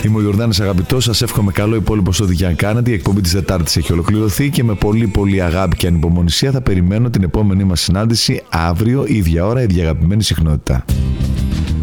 Είμαι ο Ιορδάνης Αγαπητός, σας εύχομαι καλό υπόλοιπο στο ό,τι και αν κάνετε. Η εκπομπή της Τετάρτης έχει ολοκληρωθεί και με πολύ πολύ αγάπη και ανυπομονησία θα περιμένω την επόμενή μας συνάντηση αύριο, ίδια ώρα, ίδια αγαπημένη συχνότητα.